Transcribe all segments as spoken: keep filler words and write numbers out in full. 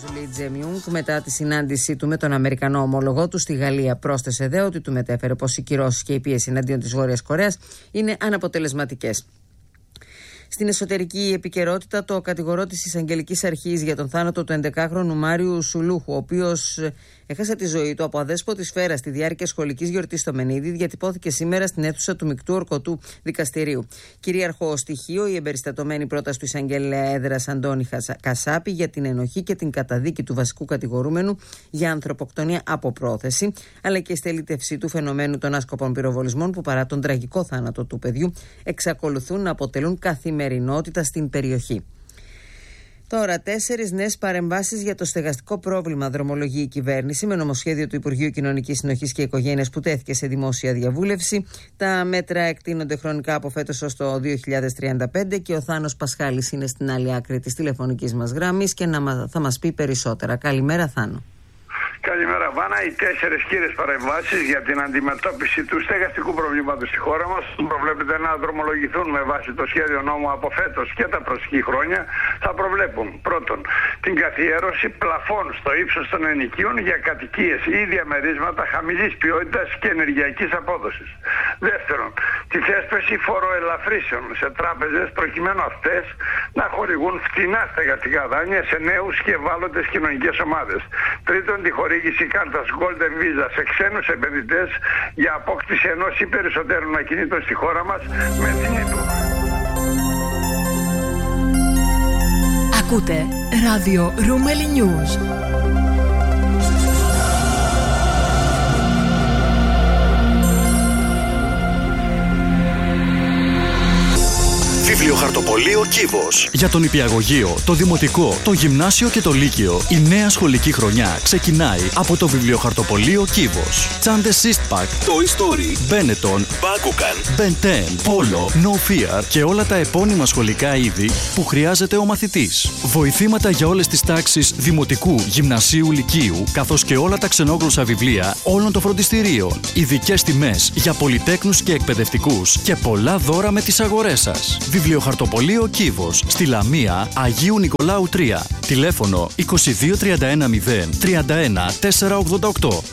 Λι Τζεμιούγκ, μετά τη συνάντησή του με τον Αμερικανό ομολογό του στη Γαλλία, πρόσθεσε δε ότι του μετέφερε πως οι κυρώσεις και η πίεση εναντίον της Βόρειας Κορέας είναι αναποτελεσματικές. Στην εσωτερική επικαιρότητα, το κατηγορό της Εισαγγελικής Αρχής για τον θάνατο του ενδεκάχρονου Μάριου Σουλούχου, ο οποίος έχασε τη ζωή του από αδέσποτη σφαίρα στη διάρκεια σχολικής γιορτής στο Μενίδη, διατυπώθηκε σήμερα στην αίθουσα του Μεικτού Ορκωτού Δικαστηρίου. Κυρίαρχο στοιχείο, η εμπεριστατωμένη πρόταση του Εισαγγελέα Έδρας Αντώνη Κασάπη για την ενοχή και την καταδίκη του βασικού κατηγορούμενου για ανθρωποκτονία από πρόθεση, αλλά και η στελίτευσή του φαινομένου των άσκοπων πυροβολισμών που, παρά τον τραγικό θάνατο του παιδιού, εξακολουθούν να αποτελούν καθημερινότητα στην περιοχή. Τώρα, τέσσερις νέες παρεμβάσεις για το στεγαστικό πρόβλημα δρομολογεί η κυβέρνηση με νομοσχέδιο του Υπουργείου Κοινωνικής Συνοχής και Οικογένειας που τέθηκε σε δημόσια διαβούλευση. Τα μέτρα εκτείνονται χρονικά από φέτος ως το δύο χιλιάδες τριάντα πέντε και ο Θάνος Πασχάλης είναι στην άλλη άκρη της τηλεφωνικής μας γράμμης και να, θα μας πει περισσότερα. Καλημέρα, Θάνο. Καλημέρα, Βάνα. Οι τέσσερις κύριες παρεμβάσεις για την αντιμετώπιση του στεγαστικού προβλήματος στη χώρα μας προβλέπεται να δρομολογηθούν με βάση το σχέδιο νόμου από φέτος και τα προσεχή χρόνια. Θα προβλέπουν πρώτον την καθιέρωση πλαφών στο ύψος των ενοικίων για κατοικίες ή διαμερίσματα χαμηλής ποιότητας και ενεργειακής απόδοσης. Δεύτερον, τη θέσπιση φοροελαφρύσεων σε τράπεζες προκειμένου αυτές να χορηγούν φτηνά στεγαστικά δάνεια σε νέους και ευάλωτες κοινωνικές ομάδες. Τρίτον, τη χορήγηση κάρτας Golden Visa σε ξένους επενδυτές για απόκτηση ενός ή περισσότερων ακινήτων στη χώρα μας με την Ακούτε ράδιο Ρούμελι News. Βιβλιοχαρτοπωλείο Κύβος. Για τον νηπιαγωγείο, το δημοτικό, το γυμνάσιο και το λύκειο, η νέα σχολική χρονιά ξεκινάει από το Βιβλιοχαρτοπωλείο Κύβος. Τσάντες Eastpak, Toy Story, Benetton, Bakugan, Ben ten, Polo, No Fear και όλα τα επώνυμα σχολικά είδη που χρειάζεται ο μαθητής. Βοηθήματα για όλες τις τάξεις δημοτικού, γυμνασίου, λυκείου, καθώς και όλα τα ξενόγλωσσα βιβλία όλων των φροντιστηρίων. Ειδικές τιμές για πολυτέκνους και εκπαιδευτικούς και πολλά δώρα με τις αγορές σας. Βιβλιοχαρτοπωλείο Κύβος, στη Λαμία, Αγίου Νικολάου τρία. Τηλέφωνο είκοσι δύο τριάντα ένα μηδέν τριάντα ένα τετρακόσια ογδόντα οκτώ.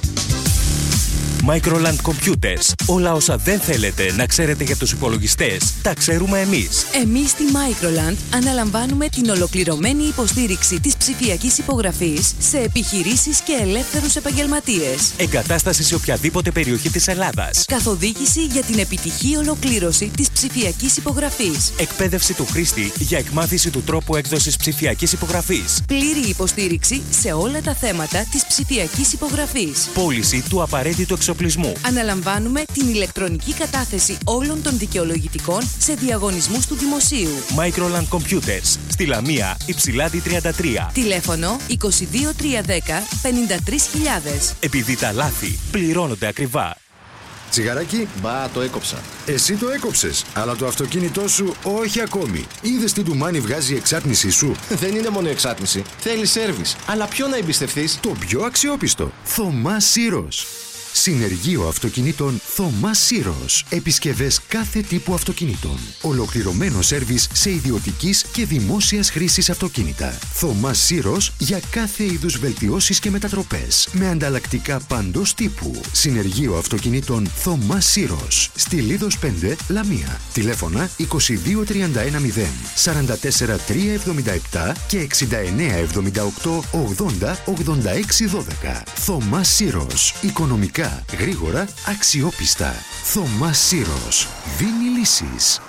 Microland Computers. Όλα όσα δεν θέλετε να ξέρετε για τους υπολογιστές, τα ξέρουμε εμείς. Εμείς στη Microland αναλαμβάνουμε την ολοκληρωμένη υποστήριξη της ψηφιακής υπογραφής σε επιχειρήσεις και ελεύθερους επαγγελματίες. Εγκατάσταση σε οποιαδήποτε περιοχή της Ελλάδας. Καθοδήγηση για την επιτυχή ολοκλήρωση της ψηφιακής υπογραφής. Εκπαίδευση του χρήστη για εκμάθηση του τρόπου έκδοσης ψηφιακής υπογραφής. Πλήρη υποστήριξη σε όλα τα θέματα της ψηφιακής υπογραφής. Πώληση του απαραίτητου εξοπλισμού. Αναλαμβάνουμε την ηλεκτρονική κατάθεση όλων των δικαιολογητικών σε διαγωνισμούς του δημοσίου. Microland Computers. Στη Λαμία, Υψηλάτη τριάντα τρία. Τηλέφωνο είκοσι δύο τριακόσια δέκα πενήντα τρεις χιλιάδες. Επειδή τα λάθη πληρώνονται ακριβά. Τσιγαράκι, μπα, το έκοψα. Εσύ το έκοψες, αλλά το αυτοκίνητό σου όχι ακόμη. Είδες τι ντουμάνι βγάζει η εξάτμισή σου? Δεν είναι μόνο εξάτμιση. Θέλει σέρβις. Αλλά ποιο να εμπιστευτείς? Το πιο αξιόπιστο. Θωμά Σύρος. Συνεργείο αυτοκινήτων Θωμά Σύρος. Επισκευές κάθε τύπου αυτοκινήτων. Ολοκληρωμένο σέρβις σε ιδιωτικής και δημόσιας χρήσης αυτοκίνητα. Θωμά Σύρος για κάθε είδους βελτιώσεις και μετατροπές. Με ανταλλακτικά παντός τύπου. Συνεργείο αυτοκινήτων Θωμά Σύρος. Στη Λίδος πέντε, Λαμία. Τηλέφωνα είκοσι δύο τριάντα ένα μηδέν σαράντα τέσσερα τριακόσια εβδομήντα επτά και εξήντα εννέα εβδομήντα οκτώ ογδόντα ογδόντα έξι δώδεκα. Θωμά Σύρος. Οικονομικά, γρήγορα, αξιόπιστα. Θωμά Σύρος. Δίνει λύσεις.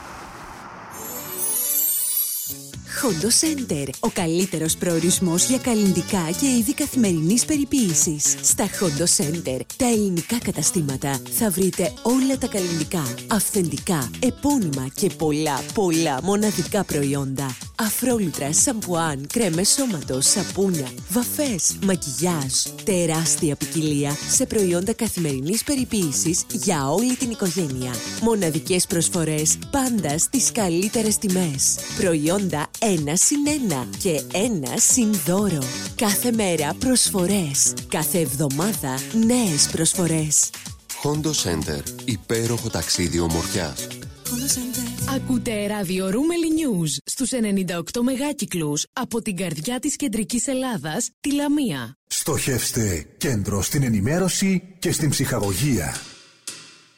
Hondo Center. Ο καλύτερος προορισμός για καλλυντικά και είδη καθημερινής περιποίησης. Στα Hondo Center, τα ελληνικά καταστήματα, θα βρείτε όλα τα καλλυντικά, αυθεντικά, επώνυμα και πολλά, πολλά μοναδικά προϊόντα. Αφρόλουτρα, σαμπουάν, κρέμες σώματος, σαπούνια, βαφές, μακιγιάζ. Τεράστια ποικιλία σε προϊόντα καθημερινής περιποίησης για όλη την οικογένεια. Μοναδικές προσφορές πάντα στις καλύτερες τιμές. Προϊόντα ένα συν ένα και ένα συν δώρο. Κάθε μέρα προσφορές. Κάθε εβδομάδα νέες προσφορές. Hondo Center. Υπέροχο ταξίδι ομορφιάς. Ακούτε ράδιο Ρούμελι News. στους ενενήντα οκτώ μεγάκυκλους από την καρδιά της κεντρικής Ελλάδας, τη Λαμία. Στοχεύστε κέντρο στην ενημέρωση και στην ψυχαγωγία.